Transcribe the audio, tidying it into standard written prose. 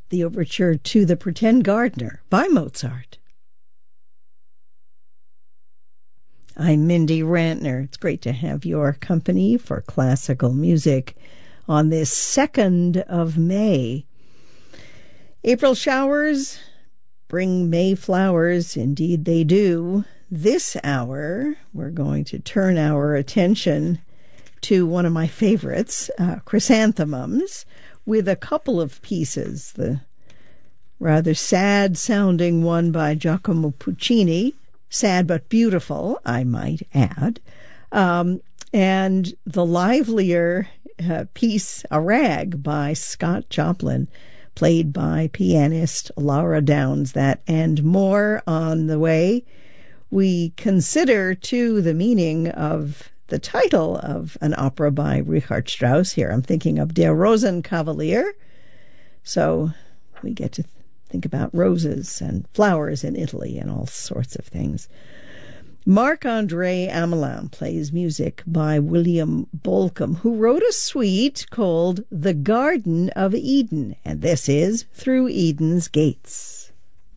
the overture to The Pretend Gardener by Mozart. I'm Mindy Rantner. It's great to have your company for classical music on this 2nd of May. April showers bring May flowers. Indeed they do. This hour, we're going to turn our attention to one of my favorites, Chrysanthemums, with a couple of pieces. The rather sad-sounding one by Giacomo Puccini, sad but beautiful, I might add, and the livelier piece, A Rag, by Scott Joplin, played by pianist Laura Downs. That and more on the way. We consider, too, the meaning of the title of an opera by Richard Strauss here. I'm thinking of Der Rosenkavalier. So we get to think about roses and flowers in Italy and all sorts of things. Marc-André Amelin plays music by William Bolcom, who wrote a suite called The Garden of Eden, and this is Through Eden's Gates.